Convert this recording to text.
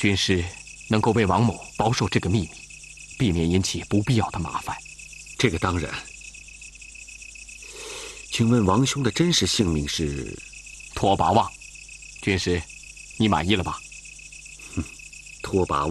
军师能够为王某保守这个秘密，避免引起不必要的麻烦。 这个当然。请问王兄的真实姓名是？ 拓跋望。军师，你满意了吧？ 拓跋